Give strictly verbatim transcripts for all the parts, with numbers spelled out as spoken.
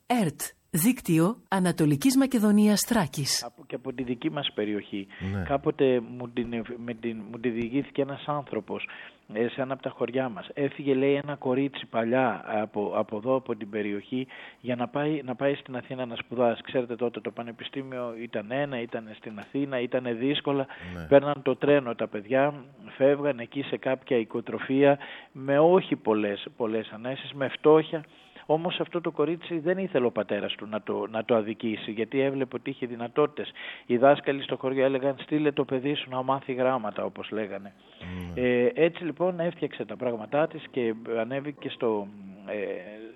ΕΡΤ, δίκτυο Ανατολικής Μακεδονίας Θράκης. Και από τη δική μας περιοχή. Ναι. Κάποτε μου την, με την, μου τη διηγήθηκε ένας άνθρωπος σε ένα από τα χωριά μας. Έφυγε, λέει, ένα κορίτσι παλιά από, από εδώ, από την περιοχή, για να πάει, να πάει στην Αθήνα να σπουδάσει. Ξέρετε, τότε το πανεπιστήμιο ήταν ένα, ήταν στην Αθήνα, ήταν δύσκολα. Ναι. Παίρναν το τρένο τα παιδιά, φεύγαν εκεί σε κάποια οικοτροφία με όχι πολλές, πολλές ανέσεις, με φτώχεια. Όμως αυτό το κορίτσι δεν ήθελε ο πατέρας του να το, να το αδικήσει, γιατί έβλεπε ότι είχε δυνατότητες. Οι δάσκαλοι στο χωριό έλεγαν στείλε το παιδί σου να μάθει γράμματα, όπως λέγανε. Mm. Ε, έτσι λοιπόν έφτιαξε τα πράγματά της και ανέβηκε στο, ε,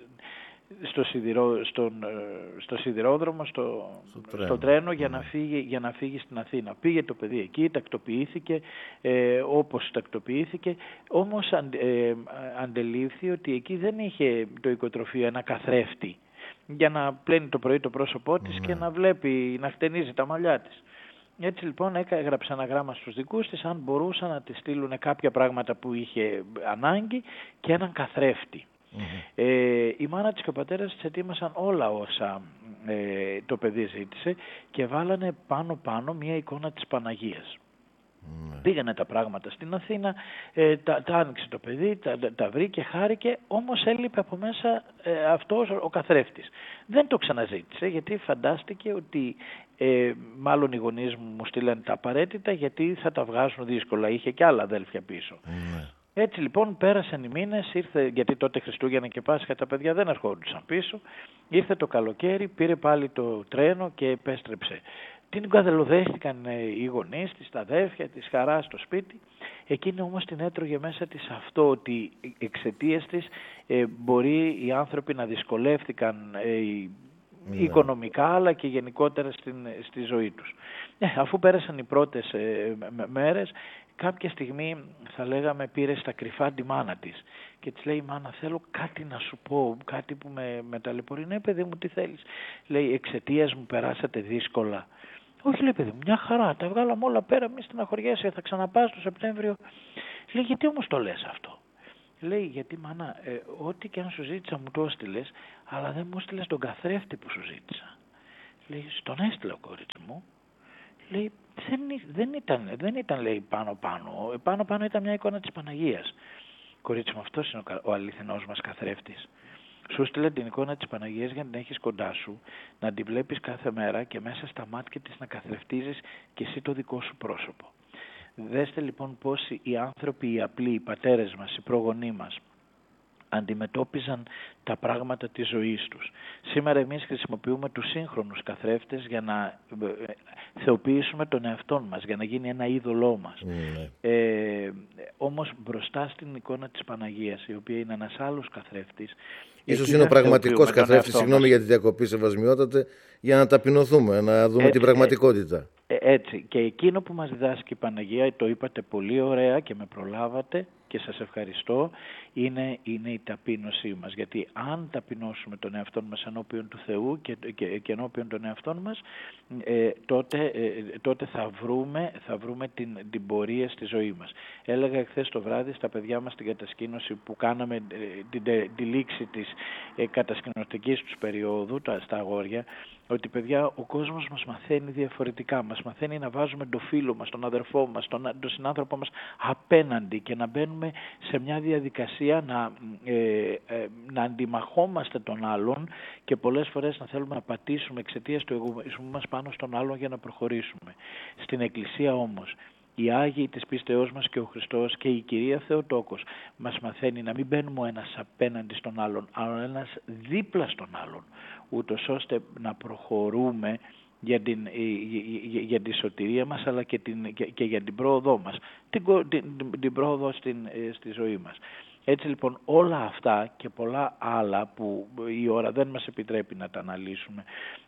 στο, σιδηρό, στον, στο σιδηρόδρομο, στο, στο, τρένο. στο τρένο για, mm. να φύγει, για να φύγει στην Αθήνα. Πήγε το παιδί εκεί, τακτοποιήθηκε ε, όπως τακτοποιήθηκε, όμως αν, ε, αντελήφθη ότι εκεί δεν είχε το οικοτροφείο ένα καθρέφτη για να πλένει το πρωί το πρόσωπό της mm. και να βλέπει, να χτενίζει τα μαλλιά της. Έτσι λοιπόν έγραψε ένα γράμμα στους δικούς της αν μπορούσαν να της στείλουν κάποια πράγματα που είχε ανάγκη και έναν καθρέφτη. Mm-hmm. Ε, η μάνα της και ο πατέρας της ετοίμασαν όλα όσα ε, το παιδί ζήτησε και βάλανε πάνω πάνω μια εικόνα της Παναγίας. Mm-hmm. Πήγανε τα πράγματα στην Αθήνα, ε, τα, τα άνοιξε το παιδί, τα, τα βρήκε, χάρηκε, όμως έλειπε από μέσα ε, αυτός ο καθρέφτης. Δεν το ξαναζήτησε γιατί φαντάστηκε ότι ε, μάλλον οι γονείς μου μου στείλανε τα απαραίτητα γιατί θα τα βγάζουν δύσκολα, είχε και άλλα αδέλφια πίσω. Mm-hmm. Έτσι λοιπόν πέρασαν οι μήνες, ήρθε, γιατί τότε Χριστούγεννα και Πάσχα τα παιδιά δεν ερχόντουσαν πίσω, ήρθε το καλοκαίρι, πήρε πάλι το τρένο και επέστρεψε. Την καθελοδέστηκαν οι γονείς της, τα αδέρφια της, χαρά στο σπίτι. Εκείνη όμως την έτρωγε μέσα της αυτό ότι εξαιτίας της ε, μπορεί οι άνθρωποι να δυσκολεύτηκαν ε, Yeah. οικονομικά αλλά και γενικότερα στην, στη ζωή τους. Ε, αφού πέρασαν οι πρώτες ε, μέρες, κάποια στιγμή θα λέγαμε πήρε στα κρυφά τη μάνα της και της λέει μάνα θέλω κάτι να σου πω, κάτι που με, με ταλαιπωρεί. Ναι παιδί μου τι θέλεις? Λέει εξαιτίας μου περάσατε δύσκολα? Όχι λέει παιδί μου μια χαρά, τα βγάλαμε όλα πέρα, μη στεναχωριέσαι, θα ξαναπάς το Σεπτέμβριο. Λέει γιατί όμως το λες αυτό? Λέει γιατί μάνα ε, ό,τι και αν σου ζήτησα μου το έστειλες αλλά δεν μου έστειλες τον καθρέφτη που σου ζήτησα. Λέει στον έστειλα κορίτσι μου. Λέει δεν, δεν, ήταν, δεν ήταν λέει πάνω πάνω, πάνω πάνω ήταν μια εικόνα της Παναγίας. Κορίτσι μου αυτός είναι ο, ο αληθινός μας καθρέφτης. Σου στείλε την εικόνα της Παναγίας για να την έχεις κοντά σου, να την βλέπεις κάθε μέρα και μέσα στα μάτια της να καθρεφτίζεις και εσύ το δικό σου πρόσωπο. Δέστε λοιπόν πώς οι άνθρωποι, οι απλοί, οι πατέρες μας, οι προγονείς μας αντιμετώπιζαν τα πράγματα της ζωής τους. Σήμερα εμείς χρησιμοποιούμε τους σύγχρονους καθρέφτες για να θεοποιήσουμε τον εαυτό μας, για να γίνει ένα είδωλό μας. Mm. Ε, όμως μπροστά στην εικόνα της Παναγίας, η οποία είναι ένας άλλος καθρέφτης, ίσως είναι ο πραγματικός καθρέφτης, συγγνώμη για τη διακοπή σεβασμιότατε, για να ταπεινωθούμε, να δούμε έτσι, την πραγματικότητα. Ε, έτσι, και εκείνο που μας διδάσκει η Παναγία, το είπατε πολύ ωραία και με προλάβατε και σας ευχαριστώ, είναι, είναι η ταπείνωσή μας. Γιατί αν ταπεινώσουμε τον εαυτό μας ενώπιον του Θεού και, και, και ενώπιον των εαυτών μας, ε, τότε, ε, τότε θα βρούμε, θα βρούμε την, την πορεία στη ζωή μας. Έλεγα εχθές το βράδυ στα παιδιά μας την κατασκήνωση που κάναμε ε, την, τη λήξη της ε, κατασκηνωτικής τους περίοδου, τα, στα αγόρια, ότι παιδιά ο κόσμος μας μαθαίνει διαφορετικά, μας μαθαίνει να βάζουμε το φίλο μας, τον αδερφό μας, τον, τον συνάνθρωπο μας απέναντι και να μπαίνουμε σε μια διαδικασία να, ε, ε, να αντιμαχόμαστε τον άλλον και πολλές φορές να θέλουμε να πατήσουμε εξαιτίας του εγωισμού μας πάνω στον άλλον για να προχωρήσουμε. Στην Εκκλησία όμως οι Άγιοι της πίστεώς μας και ο Χριστός και η Κυρία Θεοτόκος μας μαθαίνει να μην μπαίνουμε ο ένας απέναντι στον άλλον, αλλά ένας δίπλα στον άλλον, ούτως ώστε να προχωρούμε για την, για, για τη σωτηρία μας αλλά και, την, και, και για την πρόοδό μας, την, την, την πρόοδο στην, στη ζωή μας. Έτσι λοιπόν όλα αυτά και πολλά άλλα που η ώρα δεν μας επιτρέπει να τα αναλύσουμε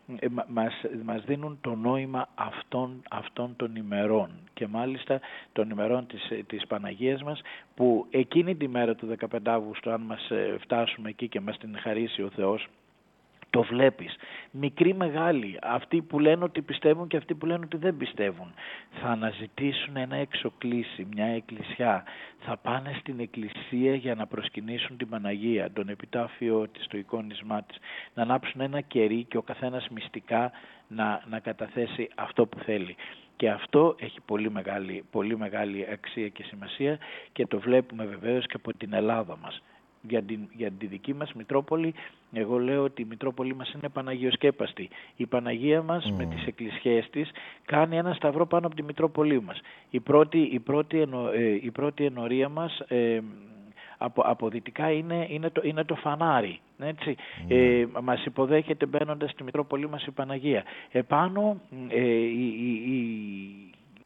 μας, μας δίνουν το νόημα αυτών, αυτών των ημερών και μάλιστα των ημερών της, της Παναγίας μας που εκείνη τη μέρα του δεκαπέντε Αυγούστου αν μας φτάσουμε εκεί και μας την χαρίσει ο Θεός Το βλέπεις. Μικροί, μεγάλοι, αυτοί που λένε ότι πιστεύουν και αυτοί που λένε ότι δεν πιστεύουν, θα αναζητήσουν ένα εξοκλήσι, μια εκκλησιά. Θα πάνε στην εκκλησία για να προσκυνήσουν την Παναγία, τον επιτάφιο της, το εικόνισμά της, να ανάψουν ένα κερί και ο καθένας μυστικά να, να καταθέσει αυτό που θέλει. Και αυτό έχει πολύ μεγάλη, πολύ μεγάλη αξία και σημασία και το βλέπουμε βεβαίως και από την Ελλάδα μας. Για την, για τη δική μας Μητρόπολη, εγώ λέω ότι η Μητρόπολη μας είναι παναγιοσκέπαστη. Η Παναγία μας mm. με τις εκκλησιές της κάνει ένα σταυρό πάνω από τη Μητρόπολη μας. Η πρώτη, η πρώτη, ενο, ε, η πρώτη ενορία μας ε, από, από δυτικά είναι, είναι, το, είναι το φανάρι. Έτσι. Mm. Ε, μας υποδέχεται μπαίνοντας στη Μητρόπολη μας η Παναγία. Επάνω ε, η, η, η,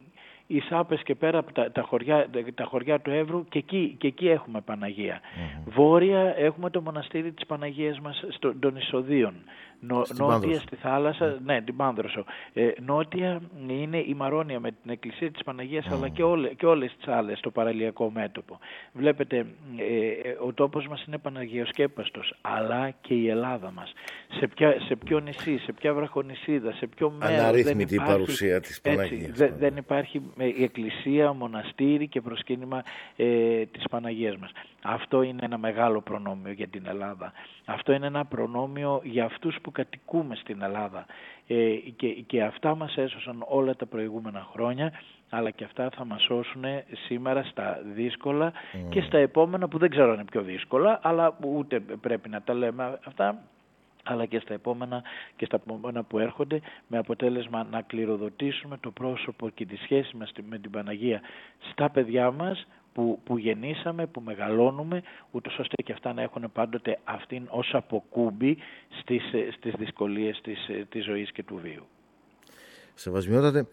οι Σάπες και πέρα από τα, τα, χωριά, τα χωριά του Εύρου και εκεί, και εκεί έχουμε Παναγία. Mm-hmm. Βόρεια έχουμε το μοναστήρι της Παναγίας μας στο, των Ισοδίων. Νο, νότια Πάνδρωσο. Στη θάλασσα, mm. ναι, την Πάνδρωσο. Ε, νότια είναι η Μαρόνια με την εκκλησία της Παναγίας, mm. αλλά και, όλε, και όλες τις άλλες στο παραλιακό μέτωπο. Βλέπετε, ε, ο τόπος μας είναι παναγιοσκέπαστος, αλλά και η Ελλάδα μας. Σε, ποια, σε ποιο νησί, σε ποια βραχονησίδα, σε ποιο μέρος. Αναρρύθμιτη η παρουσία της Παναγίας. Έτσι, δε, δεν υπάρχει η εκκλησία, μοναστήρι και προσκύνημα ε, της Παναγίας μας. Αυτό είναι ένα μεγάλο προνόμιο για την Ελλάδα. Αυτό είναι ένα προνόμιο για αυτούς που κατοικούμε στην Ελλάδα. Ε, και, και αυτά μας έσωσαν όλα τα προηγούμενα χρόνια, αλλά και αυτά θα μας σώσουν σήμερα στα δύσκολα mm. και στα επόμενα που δεν ξέρω αν είναι πιο δύσκολα, αλλά ούτε πρέπει να τα λέμε αυτά, αλλά και στα επόμενα και στα επόμενα που έρχονται, με αποτέλεσμα να κληροδοτήσουμε το πρόσωπο και τη σχέση μας με την Παναγία στα παιδιά μας, Που, που γεννήσαμε, που μεγαλώνουμε, ούτως ώστε και αυτά να έχουν πάντοτε αυτήν ως αποκούμπη στις, στις δυσκολίες της, της ζωής και του βίου. Σεβασμιότατε,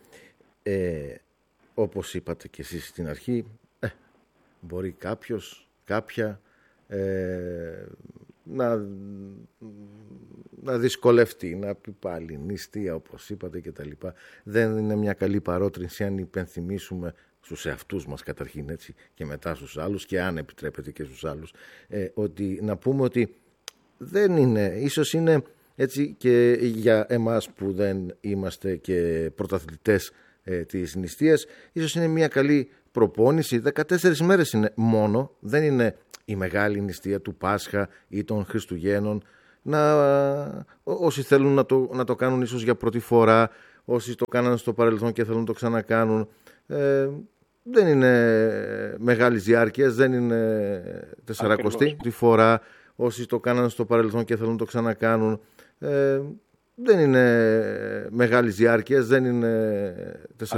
ε, όπως είπατε και εσείς στην αρχή, ε, μπορεί κάποιος, κάποια ε, να, να δυσκολευτεί, να πει πάλι νηστεία όπως είπατε και τα λοιπά. Δεν είναι μια καλή παρότρινση αν υπενθυμίσουμε στους εαυτούς μας καταρχήν, έτσι, και μετά στους άλλους, και αν επιτρέπετε και στους άλλους, ε, ότι να πούμε ότι δεν είναι, ίσως είναι έτσι και για εμάς που δεν είμαστε και πρωταθλητές ε, της νηστείας, ίσως είναι μια καλή προπόνηση. δεκατέσσερις μέρες είναι μόνο, δεν είναι η μεγάλη νηστεία του Πάσχα ή των Χριστουγέννων. Να, όσοι θέλουν να το, να το κάνουν ίσως για πρώτη φορά, όσοι το κάνανε στο παρελθόν και θέλουν να το ξανακάνουν, ε, δεν είναι μεγάλης διάρκειας, δεν είναι τεσσαρακοστή τη φορά. Όσοι το κάνανε στο παρελθόν και θέλουν να το ξανακάνουν, ε, δεν είναι μεγάλης διάρκειας, δεν είναι τεσσαρακοστή.